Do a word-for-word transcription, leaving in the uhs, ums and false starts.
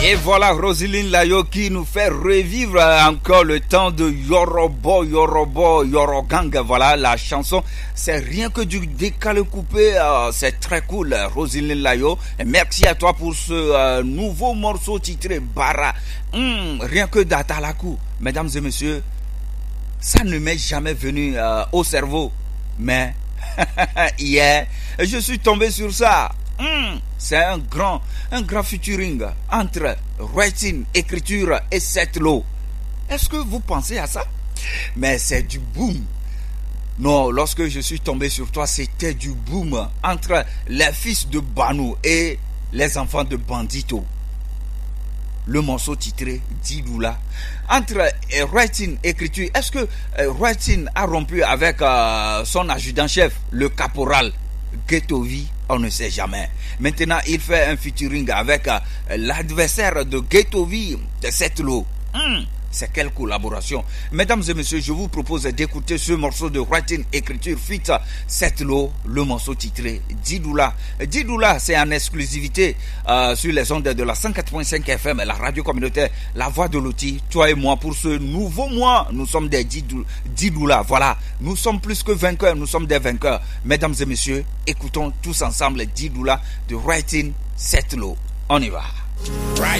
Et voilà Roselyne Layo qui nous fait revivre encore le temps de Yorobo, Yorobo, Yorogang. Voilà la chanson, c'est rien que du décalé coupé, euh, c'est très cool Roselyne Layo. Et merci à toi pour ce euh, nouveau morceau titré Bara. Hum, rien que d'Atalakou. Mesdames et messieurs, ça ne m'est jamais venu euh, au cerveau. Mais hier, je suis tombé sur ça. Mmh, c'est un grand, un grand featuring entre writing, écriture et Setlo. Est-ce que vous pensez à ça? Mais c'est du boom. Non, lorsque je suis tombé sur toi, c'était du boom entre les fils de Banou et les enfants de Bandito. Le morceau titré Didoula. Entre euh, writing, écriture, est-ce que euh, writing a rompu avec euh, son adjudant-chef, le caporal Ghettovi? On ne sait jamais. Maintenant, il fait un featuring avec euh, l'adversaire de Ghettovi, de Setlo. Hum, c'est quelle collaboration. Mesdames et messieurs, je vous propose d'écouter ce morceau de writing, écriture, fit Setlo, le morceau titré Didoula. Didoula, c'est en exclusivité euh, sur les ondes de la cent quatre point cinq F M, la radio communautaire, la voix de l'outil. Toi et moi, pour ce nouveau mois, nous sommes des Didou, Didoula. Voilà, nous sommes plus que vainqueurs, nous sommes des vainqueurs. Mesdames et messieurs, écoutons tous ensemble Didoula de writing Setlo. On y va.